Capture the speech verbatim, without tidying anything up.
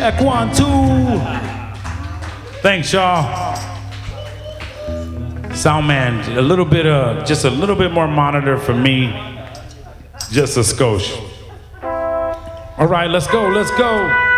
check, one, two. Thanks, y'all. Sound man, a little bit of, just a little bit more monitor for me. Just a skosh. All right, let's go, let's go.